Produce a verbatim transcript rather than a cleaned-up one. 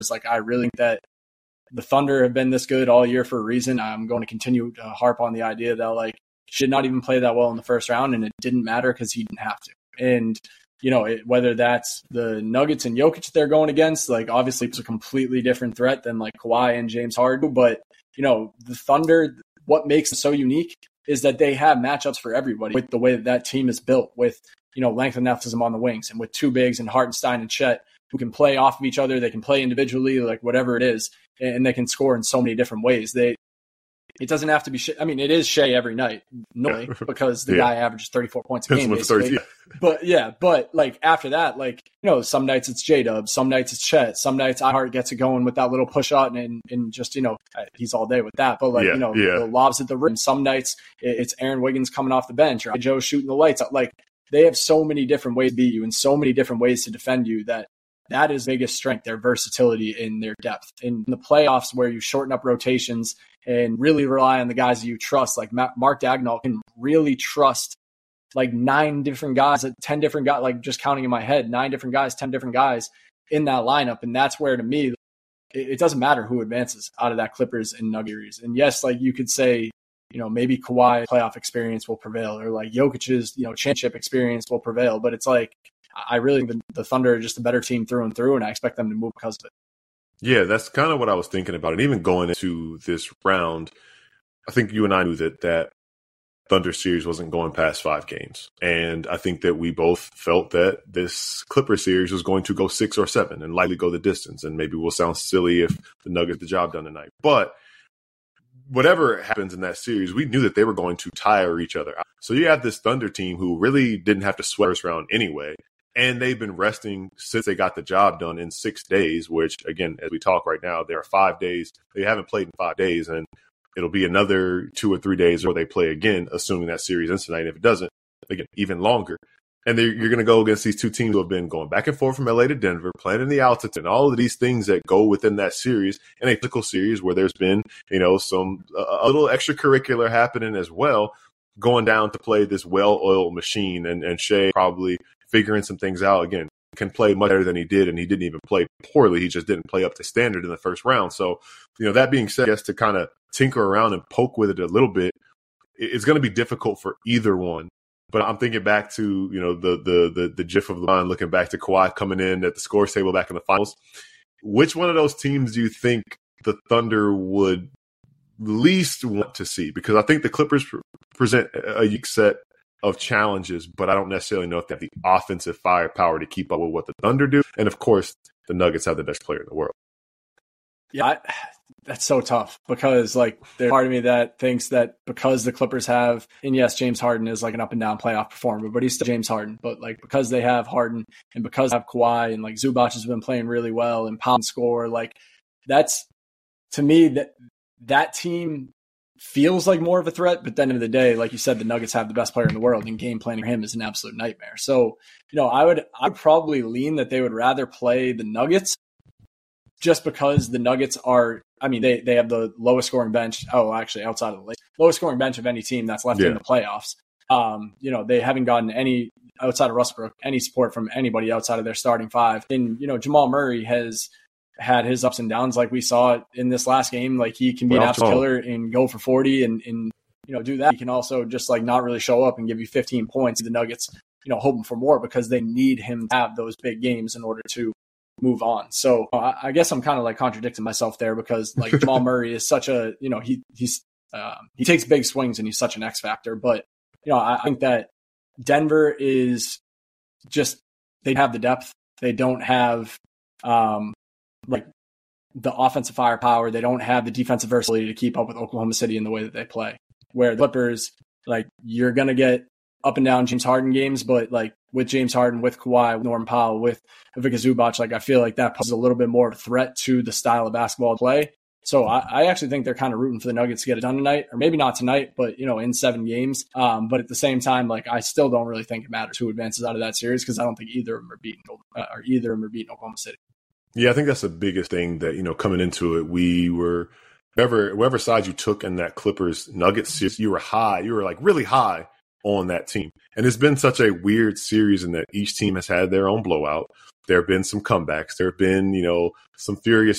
Like, I really think that the Thunder have been this good all year for a reason. I'm going to continue to harp on the idea that, like, he did not even play that well in the first round, and it didn't matter because he didn't have to. And, you know, it, whether that's the Nuggets and Jokic they're going against, like, obviously it's a completely different threat than, like, Kawhi and James Harden. But, you know, the Thunder, what makes it so unique is that they have matchups for everybody with the way that that team is built, with, you know, length and athleticism on the wings, and with two bigs and Hartenstein and Chet who can play off of each other. They can play individually, like whatever it is, and they can score in so many different ways. They, it doesn't have to be Shea. I mean, it is Shea every night, normally, because the yeah. guy averages thirty-four points a game, basically. thirty, yeah. But yeah, but like after that, like, you know, some nights it's J-Dub, some nights it's Chet, some nights iHeart gets it going with that little push shot, and, and just, you know, he's all day with that. But like, yeah, you know, yeah. the lobs at the rim. Some nights it's Aaron Wiggins coming off the bench, or Joe shooting the lights out. Like, they have so many different ways to beat you and so many different ways to defend you that that is biggest strength, their versatility and their depth. In the playoffs, where you shorten up rotations and really rely on the guys that you trust, like Mark Daigneault can really trust like nine different guys, ten different guys, like just counting in my head, nine different guys, ten different guys in that lineup. And that's where, to me, it doesn't matter who advances out of that Clippers and Nuggets series. And yes, like you could say, you know, maybe Kawhi playoff experience will prevail, or like Jokic's, you know, championship experience will prevail. But it's like, I really think the, the Thunder are just a better team through and through, and I expect them to move because of it. Yeah, that's kind of what I was thinking about. And even going into this round, I think you and I knew that that Thunder series wasn't going past five games. And I think that we both felt that this Clipper series was going to go six or seven and likely go the distance. And maybe we'll sound silly if the Nuggets get the job done tonight. But whatever happens in that series, we knew that they were going to tire each other out. So you have this Thunder team who really didn't have to sweat this round anyway. And they've been resting since they got the job done in six days, which, again, as we talk right now, there are five days. They haven't played in five days, and it'll be another two or three days where they play again, assuming that series ends tonight. If it doesn't, again, even longer. And you're going to go against these two teams who have been going back and forth from L A to Denver, playing in the altitude, and all of these things that go within that series, and a physical series where there's been, you know, some a little extracurricular happening as well, going down to play this well-oiled machine, and, and Shea probably figuring some things out. Again, can play much better than he did, and he didn't even play poorly. He just didn't play up to standard in the first round. So, you know, that being said, just to kind of tinker around and poke with it a little bit, it's going to be difficult for either one. But I'm thinking back to, you know, the the the the gif of LeBron looking back to Kawhi coming in at the scores table back in the finals. Which one of those teams do you think the Thunder would least want to see? Because I think the Clippers present a unique set of challenges, but I don't necessarily know if they have the offensive firepower to keep up with what the Thunder do. And of course, the Nuggets have the best player in the world. Yeah, I, that's so tough, because like there's part of me that thinks that because the Clippers have, and yes, James Harden is like an up and down playoff performer, but he's still James Harden. But like because they have Harden, and because they have Kawhi, and like Zubac has been playing really well, and Powell score, like that's, to me, that that team feels like more of a threat. But at the end of the day, like you said, the Nuggets have the best player in the world, and game planning for him is an absolute nightmare. So, you know, I would I'd probably lean that they would rather play the Nuggets, just because the Nuggets are, I mean, they they have the lowest scoring bench. Oh, actually, outside of the league, lowest scoring bench of any team that's left yeah. in the playoffs. Um, you know, they haven't gotten any, outside of Westbrook, any support from anybody outside of their starting five. And, you know, Jamal Murray has had his ups and downs, like we saw in this last game. Like, he can be well, an absolute killer and go for forty and, and, you know, do that. He can also just like not really show up and give you fifteen points. The Nuggets, you know, hoping for more because they need him to have those big games in order to move on. So uh, I guess I'm kind of like contradicting myself there, because like Jamal Murray is such a, you know, he, he's, um, he takes big swings and he's such an X factor. But, you know, I, I think that Denver is just, they have the depth. They don't have, um, like the offensive firepower. They don't have the defensive versatility to keep up with Oklahoma City in the way that they play. Where the Clippers, like, you're going to get up and down James Harden games, but like with James Harden, with Kawhi, with Norman Powell, with Ivica Zubac, like I feel like that poses a little bit more of a threat to the style of basketball play. So I, I actually think they're kind of rooting for the Nuggets to get it done tonight, or maybe not tonight, but, you know, in seven games. Um, but at the same time, like, I still don't really think it matters who advances out of that series, because I don't think either of them are beating, uh, or either of them are beating Oklahoma City. Yeah, I think that's the biggest thing that, you know, coming into it, we were, whatever, whatever side you took in that Clippers Nuggets series, you were high, you were like really high on that team. And it's been such a weird series in that each team has had their own blowout. There have been some comebacks. There have been, you know, some furious